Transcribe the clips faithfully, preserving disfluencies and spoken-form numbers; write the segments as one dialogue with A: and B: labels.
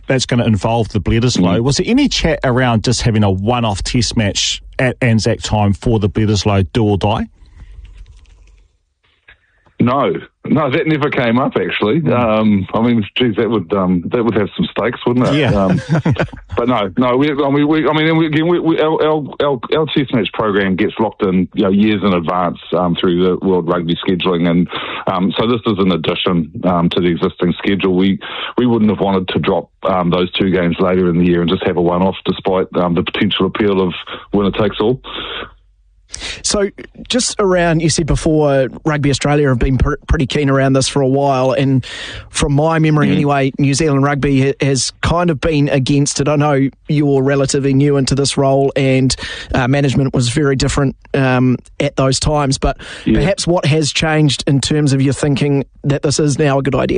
A: that's going to involve the Bledisloe.
B: Mm.
A: Was there any chat around just having a one-off test match at Anzac time for the Bledisloe, do or die?
B: No, no, that never came up actually. Um, I mean, geez, that would um, that would have some stakes, wouldn't it?
A: Yeah.
B: Um, but no, no. We, I mean, we, I mean, we, again, we, we, our, our, our, our test match program gets locked in, you know, years in advance um, through the World Rugby scheduling, and um, so this is an addition um, to the existing schedule. We we wouldn't have wanted to drop um, those two games later in the year and just have a one-off, despite um, the potential appeal of winner takes all.
C: So just around, you said before, Rugby Australia have been pr- pretty keen around this for a while, and from my memory mm. anyway, New Zealand Rugby ha- has kind of been against it. I know you're relatively new into this role, and uh, management was very different um, at those times, but yeah. perhaps what has changed in terms of your thinking that this is now a good idea?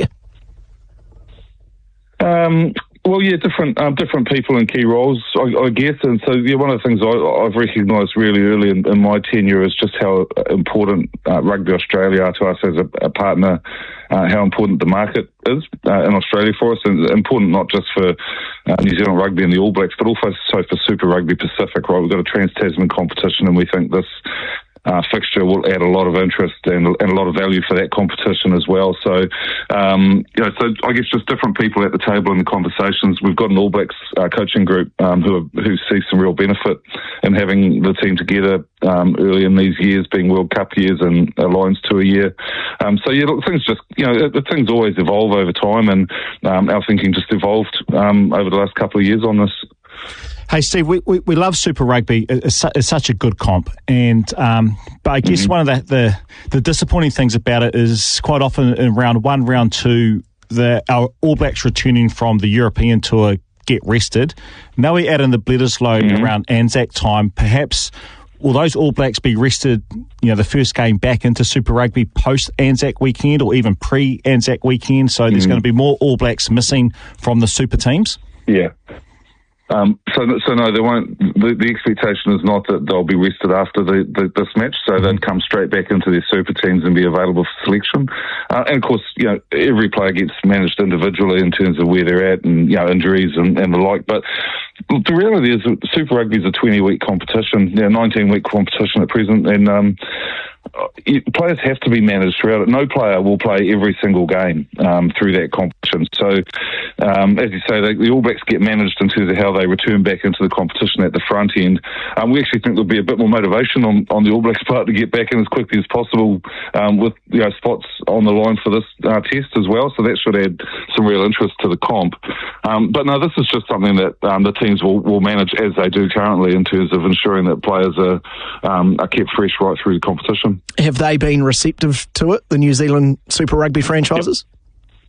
B: Um Well, yeah, different um, different people in key roles, I, I guess. And so, yeah, one of the things I, I've recognised really early in, in my tenure is just how important uh, Rugby Australia are to us as a, a partner, uh, how important the market is uh, in Australia for us, and important not just for uh, New Zealand Rugby and the All Blacks, but also so for Super Rugby Pacific, right? We've got a Trans-Tasman competition, and we think this Uh, fixture will add a lot of interest and, and a lot of value for that competition as well. So, um, you know, so I guess just different people at the table in the conversations. We've got an All Blacks uh, coaching group um, who are, who see some real benefit in having the team together um, early in these years, being World Cup years and a Lions tour year. Um, so yeah, look, things just you know, the things always evolve over time, and um, our thinking just evolved um, over the last couple of years on this.
A: Hey, Steve, we, we, we love Super Rugby. It's, su- it's such a good comp. And um, but I guess mm-hmm. one of the, the, the disappointing things about it is quite often in round one, round two, the our All Blacks returning from the European tour get rested. Now we add in the Bledisloe mm-hmm. around Anzac time. Perhaps will those All Blacks be rested, you know, the first game back into Super Rugby post-Anzac weekend or even pre-Anzac weekend? So mm-hmm. there's going to be more All Blacks missing from the Super teams?
B: Yeah. Um, so, so no, they won't. The, the expectation is not that they'll be rested after the, the, this match, so they'll come straight back into their super teams and be available for selection. Uh, and of course, you know, every player gets managed individually in terms of where they're at and, you know, injuries and, and the like. But the reality is, that Super Rugby is a twenty-week competition, you know, nineteen-week competition at present, and um, players have to be managed throughout it. No player will play every single game um, through that competition. So, um, as you say, they, the All Blacks get managed in terms of how they return back into the competition at the front end. Um, we actually think there'll be a bit more motivation on, on the All Blacks part to get back in as quickly as possible um, with you know, spots on the line for this uh, test as well. So that should add some real interest to the comp. Um, but no, this is just something that um, the teams will, will manage as they do currently in terms of ensuring that players are, um, are kept fresh right through the competition.
C: Have they been receptive to it, the New Zealand Super Rugby franchises?
B: Yep.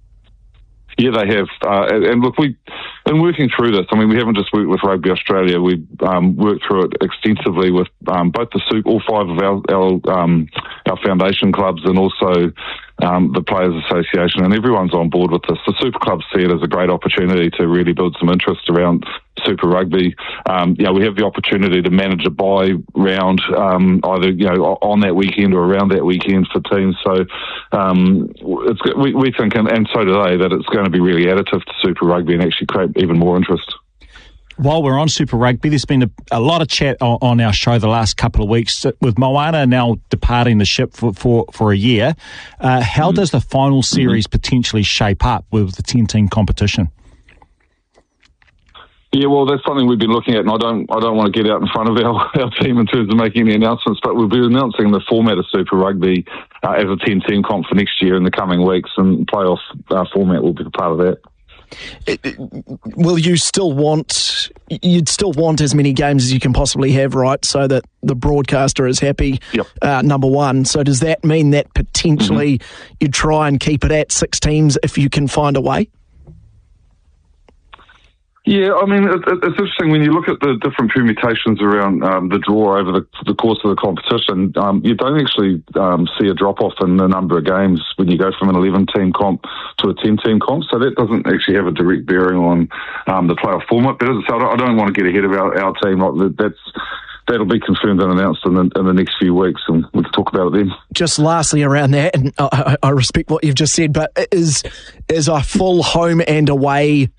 B: Yeah, they have. Uh, and look, we, in working through this, I mean, we haven't just worked with Rugby Australia. We've um, worked through it extensively with um, both the Super, all five of our our, um, our foundation clubs, and also um, the Players Association, and everyone's on board with this. The Super clubs see it as a great opportunity to really build some interest around Super Rugby. Um, you know, we have the opportunity to manage a bye round um, either you know on that weekend or around that weekend for teams. So um, it's we, we think, and, and so do they, that it's going to be really additive to Super Rugby and actually create even more interest.
A: While we're on Super Rugby, there's been a, a lot of chat on, on our show the last couple of weeks with Moana now departing the ship for, for, for a year. Uh, how mm. does the final series mm-hmm. potentially shape up with the ten-team competition?
B: Yeah, well, that's something we've been looking at, and I don't, I don't want to get out in front of our, our team in terms of making any announcements, but we'll be announcing the format of Super Rugby uh, as a ten-team comp for next year in the coming weeks, and playoff uh, format will be a part of that.
C: It, it, will you still want, you'd still want as many games as you can possibly have, right, so that the broadcaster is happy,
B: yep.
C: uh, number one. So does that mean that potentially mm-hmm. you'd try and keep it at six teams if you can find a way?
B: Yeah, I mean, it, it's interesting when you look at the different permutations around um, the draw over the, the course of the competition. Um, you don't actually um, see a drop-off in the number of games when you go from an eleven-team comp to a ten-team comp, so that doesn't actually have a direct bearing on um, the playoff format. But as I said, I don't want to get ahead of our, our team. Like, that's That'll be confirmed and announced in the, in the next few weeks, and we can talk about it then. Just
C: lastly around that, and I, I respect what you've just said, but is is a full home and away